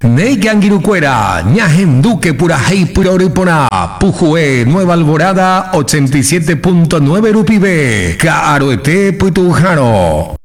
Neigangirucuera, Ñajenduque Purajei Puroripona, Pujue, Nueva Alborada, 87.9 Rupibe, Caroete Putujano.